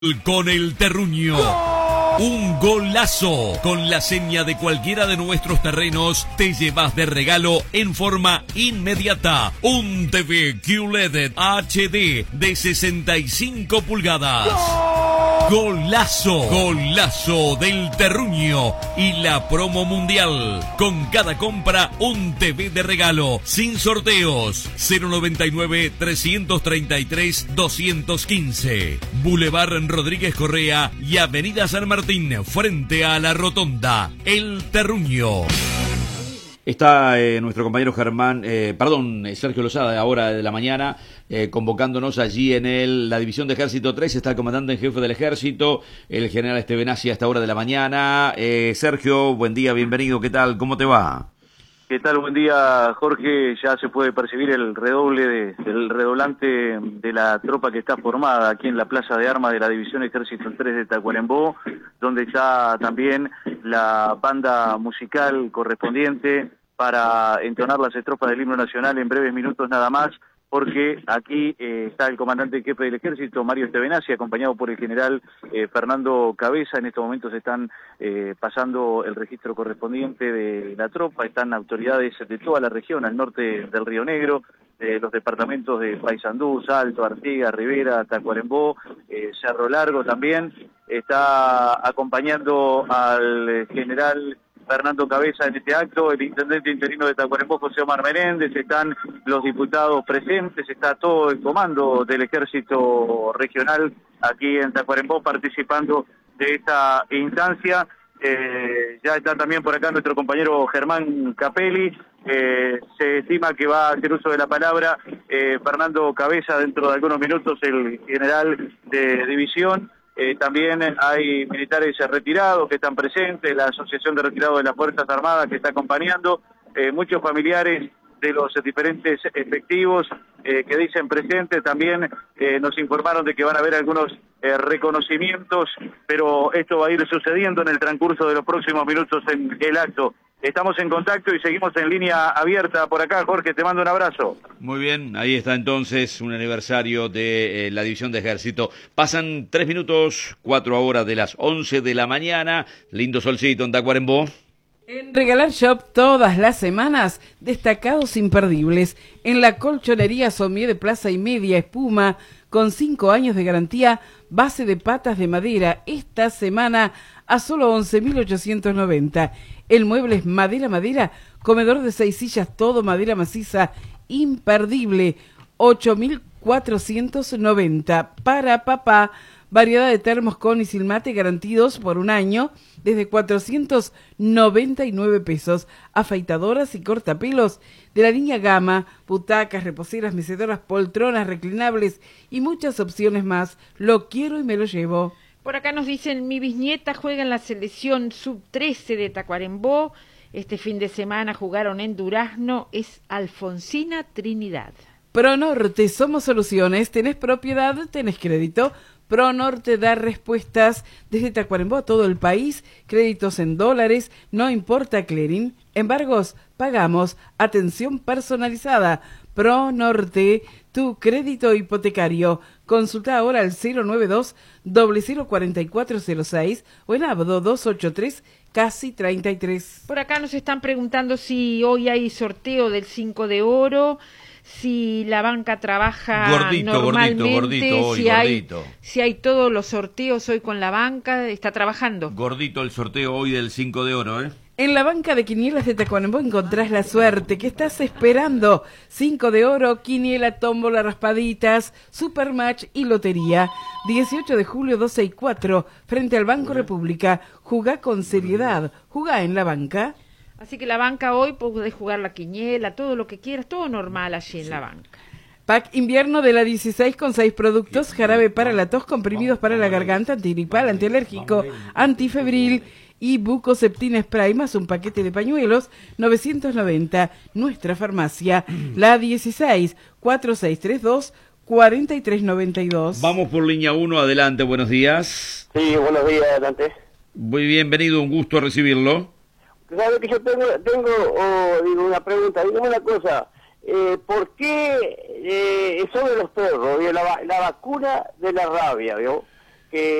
Con el terruño. Un golazo. Con la seña de cualquiera de nuestros terrenos te llevas de regalo en forma inmediata un TV QLED HD de 65 pulgadas. Golazo. Golazo del terruño y la promo mundial. Con cada compra un TV de regalo. Sin sorteos. 099-333-215. Boulevard Rodríguez Correa y Avenida San Martín, frente a la Rotonda. El Terruño. Está nuestro compañero Sergio Lozada, ahora de la mañana, convocándonos allí en la División de Ejército 3. Está el comandante en jefe del Ejército, el general Estevenazi, a esta hora de la mañana. Sergio, buen día, bienvenido, ¿qué tal? ¿Cómo te va? ¿Qué tal? Buen día, Jorge. Ya se puede percibir el redoblante de la tropa que está formada aquí en la Plaza de Armas de la División Ejército 3 de Tacuarembó, donde está también la banda musical correspondiente para entonar las estrofas del himno nacional en breves minutos nada más, porque aquí está el comandante jefe del Ejército, Mario Estevenazi, acompañado por el general Fernando Cabeza. En estos momentos están pasando el registro correspondiente de la tropa, están autoridades de toda la región, al norte del Río Negro, los departamentos de Paysandú, Salto, Artigas, Rivera, Tacuarembó, Cerro Largo también. Está acompañando al general Fernando Cabeza en este acto, el intendente interino de Tacuarembó, José Omar Menéndez, están los diputados presentes, está todo el comando del Ejército Regional aquí en Tacuarembó participando de esta instancia. Ya está también por acá nuestro compañero Germán Capelli. Se estima que va a hacer uso de la palabra Fernando Cabeza dentro de algunos minutos, el general de división. También hay militares retirados que están presentes, la Asociación de Retirados de las Fuerzas Armadas que está acompañando, muchos familiares de los diferentes efectivos que dicen presentes. También nos informaron de que van a haber algunos reconocimientos, pero esto va a ir sucediendo en el transcurso de los próximos minutos en el acto. Estamos en contacto y seguimos en línea abierta por acá. Jorge, te mando un abrazo. Muy bien, ahí está entonces un aniversario de la División de Ejército. Pasan 3 minutos, 4 ahora de las 11 de la mañana. Lindo solcito en Tacuarembó. En Regalar Shop todas las semanas, destacados imperdibles. En la colchonería Sommier de Plaza y Media, espuma con 5 años de garantía, base de patas de madera. Esta semana a solo 11.890. El mueble es madera, comedor de 6 sillas, todo madera maciza, imperdible, 8.490. Para papá, variedad de termos con Isilmate garantidos por un año, desde 499 pesos. Afeitadoras y cortapelos de la línea Gama, butacas, reposeras, mecedoras, poltronas, reclinables y muchas opciones más. Lo quiero y me lo llevo. Por acá nos dicen, mi bisnieta juega en la selección sub-13 de Tacuarembó. Este fin de semana jugaron en Durazno, es Alfonsina Trinidad. Pronorte, somos soluciones. ¿Tenés propiedad? ¿Tenés crédito? Pronorte da respuestas desde Tacuarembó a todo el país. Créditos en dólares, no importa clearing. Embargos, pagamos. Atención personalizada. Pronorte, tu crédito hipotecario. Consulta ahora al 092-004406 o en Abdo 283 casi 33. Por acá nos están preguntando si hoy hay sorteo del 5 de oro, si la banca trabaja normalmente, si hay todos los sorteos hoy con la banca, está trabajando. Gordito el sorteo hoy del 5 de oro, ¿eh? En la banca de quinielas de Tacuarembó encontrás la suerte que estás esperando. 5 de oro, quiniela, tómbola, raspaditas, supermatch y lotería. 18 de julio, 12 y 4, frente al Banco República. Jugá con seriedad, jugá en la banca. Así que la banca hoy podés jugar la quiniela, todo lo que quieras, todo normal allí en la banca. Pack invierno de la 16 con 6 productos, jarabe para la tos, comprimidos para la garganta, antigripal, antialérgico, antifebril y Bucoseptina Spray, más un paquete de pañuelos, 990. Nuestra farmacia, la 16, 4632, 4392. Vamos por línea 1, adelante, buenos días. Sí, buenos días, adelante. Muy bienvenido, un gusto recibirlo. Sabe que yo tengo una pregunta, dígame una cosa, ¿por qué sobre los perros, la vacuna de la rabia, ¿vio? que